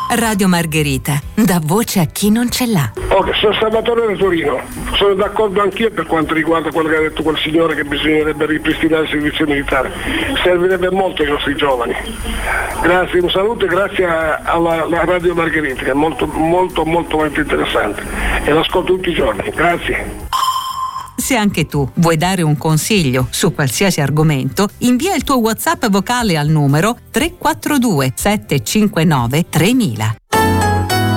Radio Margherita, dà voce a chi non ce l'ha. Ok, sono Salvatore da Torino. Sono d'accordo anch'io per quanto riguarda quello che ha detto quel signore, che bisognerebbe ripristinare il servizio militare. Servirebbe molto ai nostri giovani. Grazie, un saluto e grazie alla Radio Margherita, che è molto molto molto interessante. E l'ascolto tutti i giorni. Grazie. Se anche tu vuoi dare un consiglio su qualsiasi argomento, invia il tuo WhatsApp vocale al numero 342 759 3000.